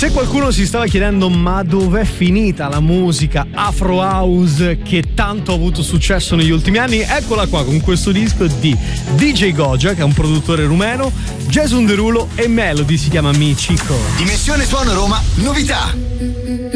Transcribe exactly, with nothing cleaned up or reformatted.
Se qualcuno si stava chiedendo ma dov'è finita la musica Afro House che tanto ha avuto successo negli ultimi anni, eccola qua con questo disco di D J Goja, che è un produttore rumeno, Jason Derulo e Melody, si chiama Mi Chico. Dimensione Suono Roma, novità.